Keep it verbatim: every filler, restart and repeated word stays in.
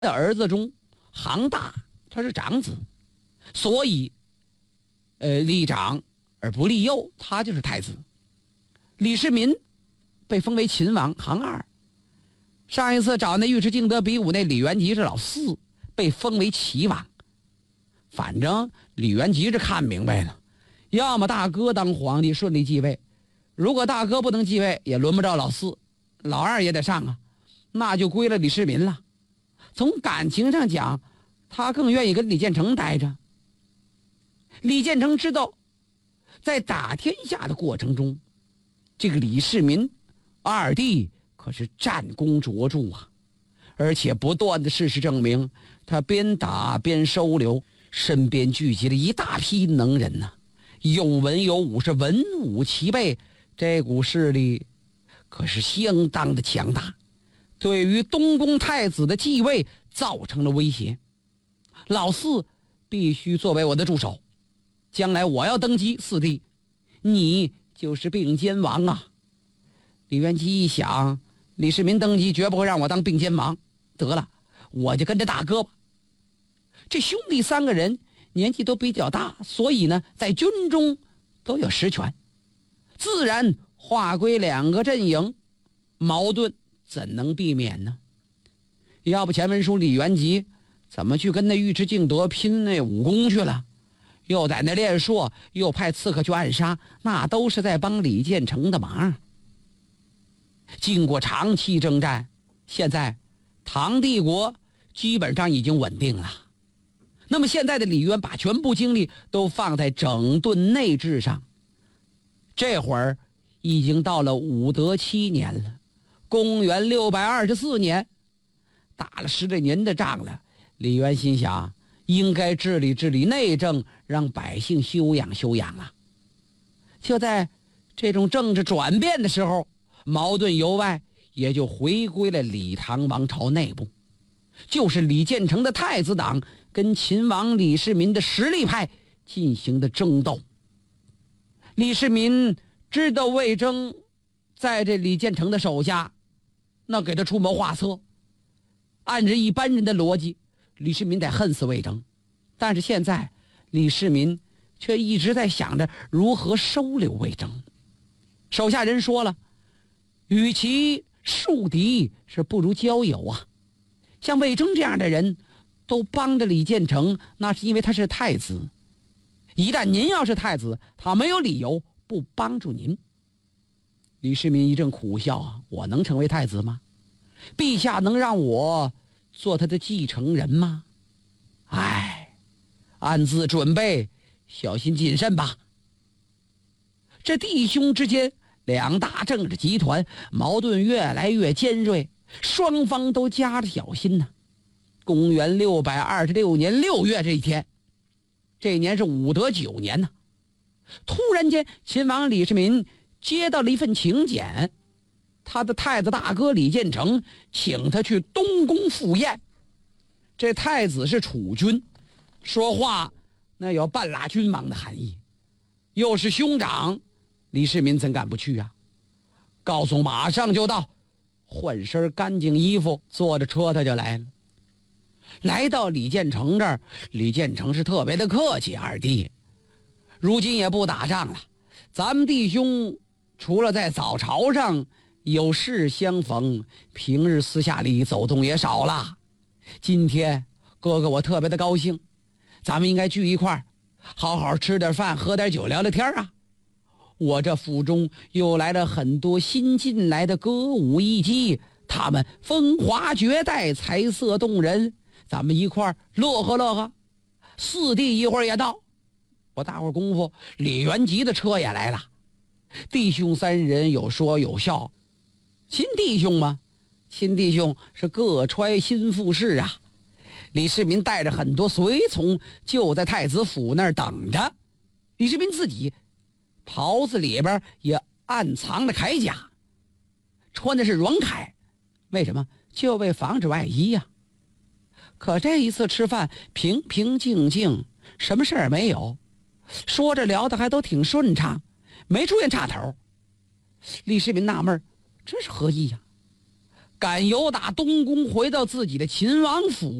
的儿子中，行大他是长子，所以呃立长而不立幼，他就是太子。李世民被封为秦王，行二。上一次找那尉迟敬德比武那李元吉是老四，被封为齐王。反正李元吉是看明白了，要么大哥当皇帝顺利继位，如果大哥不能继位，也轮不着老四，老二也得上啊，那就归了李世民了。从感情上讲，他更愿意跟李建成待着。李建成知道，在打天下的过程中，这个李世民二弟可是战功卓著啊，而且不断的事实证明，他边打边收留，身边聚集了一大批能人呐、啊，有文有武，是文武齐备，这股势力可是相当的强大，对于东宫太子的继位造成了威胁。老四必须作为我的助手，将来我要登基，四弟你就是并肩王啊。李元吉一想，李世民登基绝不会让我当并肩王，得了，我就跟着大哥吧。这兄弟三个人年纪都比较大，所以呢，在军中都有实权，自然划归两个阵营，矛盾怎能避免呢？要不前文书李元吉怎么去跟那尉迟敬德拼那武功去了？又在那练硕，又派刺客去暗杀，那都是在帮李建成的忙。经过长期征战，现在唐帝国基本上已经稳定了。那么现在的李渊把全部精力都放在整顿内治上。这会儿已经到了武德七年了，公元六百二十四年，打了十来年的仗了。李渊心想，应该治理治理内政，让百姓休养休养了。就在这种政治转变的时候，矛盾由外也就回归了李唐王朝内部，就是李建成的太子党跟秦王李世民的实力派进行的争斗。李世民知道魏征在这李建成的手下，那给他出谋划策，按着一般人的逻辑，李世民得恨死魏征，但是现在李世民却一直在想着如何收留魏征。手下人说了，与其树敌，是不如交友啊。像魏征这样的人都帮着李建成，那是因为他是太子，一旦您要是太子，他没有理由不帮助您。李世民一阵苦笑啊，我能成为太子吗？陛下能让我做他的继承人吗？唉，暗自准备，小心谨慎吧。这弟兄之间两大政治集团矛盾越来越尖锐，双方都加着小心呢、啊。公元六百二十六年六月这一天，这一年是武德九年呢、啊。突然间，秦王李世民接到了一份请柬，他的太子大哥李建成请他去东宫赴宴。这太子是储君，说话那有半拉君王的含义，又是兄长，李世民怎敢不去啊？高宗马上就到，换身干净衣服，坐着车他就来了。来到李建成这儿，李建成是特别的客气，二弟，如今也不打仗了，咱们弟兄除了在早朝上有事相逢，平日私下里走动也少了。今天哥哥我特别的高兴，咱们应该聚一块儿，好好吃点饭，喝点酒，聊聊天啊。我这府中又来了很多新进来的歌舞艺伎，他们风华绝代，才色动人，咱们一块儿乐呵乐呵。四弟一会儿也到，我大会儿功夫，李元吉的车也来了。弟兄三人有说有笑，亲弟兄吗？亲弟兄是各揣心腹事啊。李世民带着很多随从就在太子府那儿等着。李世民自己袍子里边也暗藏了铠甲，穿的是软铠，为什么？就为防止外衣呀、啊。可这一次吃饭平平静静，什么事儿没有，说着聊的还都挺顺畅，没出现岔头。李世民纳闷，这是何意呀、啊？ 赶由打东宫回到自己的秦王府。